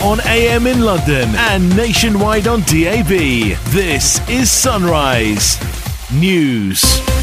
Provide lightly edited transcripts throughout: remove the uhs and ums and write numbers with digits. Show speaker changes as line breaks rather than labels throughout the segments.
on AM in London and nationwide on DAB. This is Sunrise News.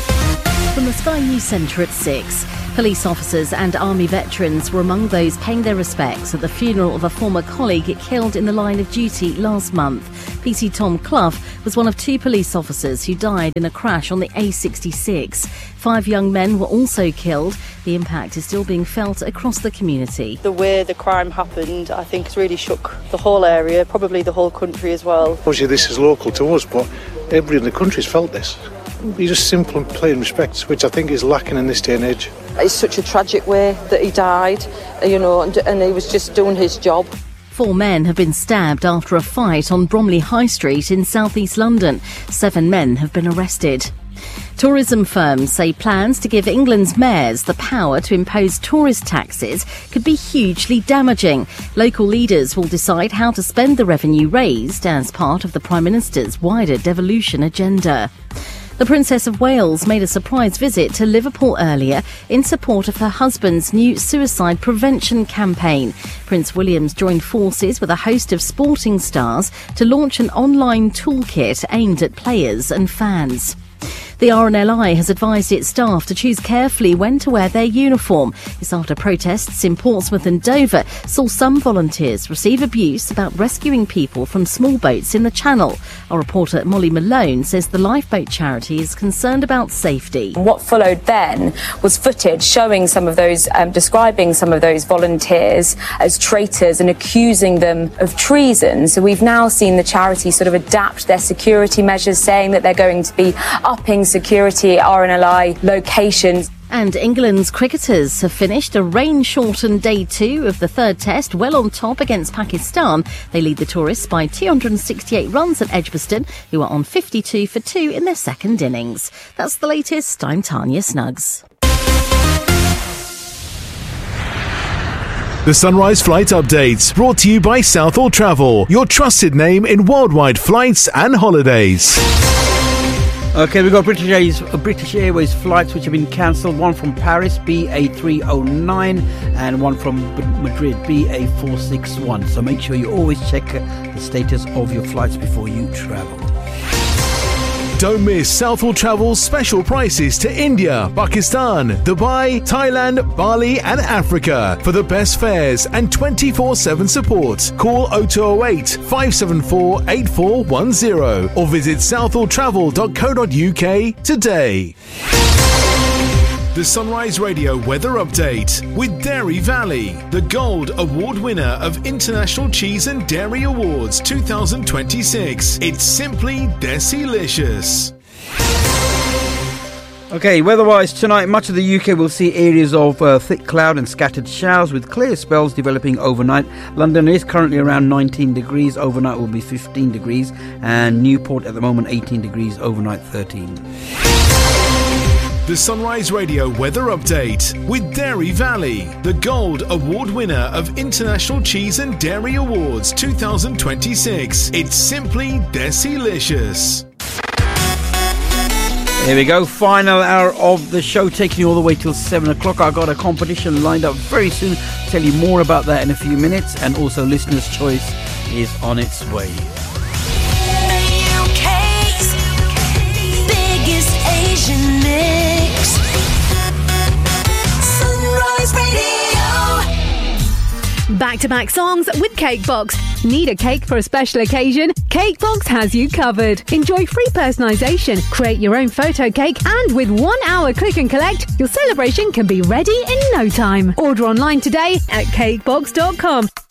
From the Sky News Centre at 6. Police officers and army veterans were among those paying their respects at the funeral of a former colleague killed in the line of duty last month. PC Tom Clough was one of 2 police officers who died in a crash on the A66. 5 young men were also killed. The impact is still being felt across the community.
The way the crime happened, I think, has really shook the whole area, probably the whole country as well.
Obviously this is local to us, but everybody in the country's felt this. Be just simple and plain respect, which I think is lacking in this day and age.
It's such a tragic way that he died, and he was just doing his job.
4 men have been stabbed after a fight on Bromley High Street in southeast London. 7 men have been arrested. Tourism firms say plans to give England's mayors the power to impose tourist taxes could be hugely damaging. Local leaders will decide how to spend the revenue raised as part of the Prime Minister's wider devolution agenda. The Princess of Wales made a surprise visit to Liverpool earlier in support of her husband's new suicide prevention campaign. Prince William's joined forces with a host of sporting stars to launch an online toolkit aimed at players and fans. The RNLI has advised its staff to choose carefully when to wear their uniform. It's after protests in Portsmouth and Dover saw some volunteers receive abuse about rescuing people from small boats in the Channel. Our reporter Molly Malone says the lifeboat charity is concerned about safety.
What followed then was footage showing some of those, describing some of those volunteers as traitors and accusing them of treason. So we've now seen the charity sort of adapt their security measures, saying that they're going to be upping security at RNLI locations.
And England's cricketers have finished a rain-shortened day 2 of the third test well on top against Pakistan. They lead the tourists by 268 runs at Edgbaston, who are on 52 for 2 in their second innings. That's the latest. I'm Tanya Snuggs.
The Sunrise Flight Updates, brought to you by Southall Travel, your trusted name in worldwide flights and holidays.
Okay, we've got British Airways flights which have been cancelled. One from Paris, BA309, and one from Madrid, BA461. So make sure you always check the status of your flights before you travel.
Don't miss Southall Travel's special prices to India, Pakistan, Dubai, Thailand, Bali and Africa. For the best fares and 24/7 support, call 0208 574 8410 or visit southalltravel.co.uk today. The Sunrise Radio Weather Update with Dairy Valley, the Gold Award winner of International Cheese and Dairy Awards 2026. It's simply Desilicious.
Okay, weather-wise tonight, much of the UK will see areas of thick cloud and scattered showers with clear spells developing overnight. London is currently around 19 degrees. Overnight will be 15 degrees. And Newport at the moment 18 degrees. Overnight 13.
The Sunrise Radio Weather Update with Dairy Valley, the Gold Award winner of International Cheese and Dairy Awards 2026. It's simply Desilicious.
Here we go, final hour of the show, taking you all the way till 7 o'clock. I've got a competition lined up very soon. Tell you more about that in a few minutes. And also Listener's Choice is on its way.
UK's biggest Asian mix. Sunrise Radio.
Back-to-back songs with Cakebox. Need a cake for a special occasion? Cakebox has you covered. Enjoy free personalisation, create your own photo cake, and with 1 hour click and collect, your celebration can be ready in no time. Order online today at cakebox.com.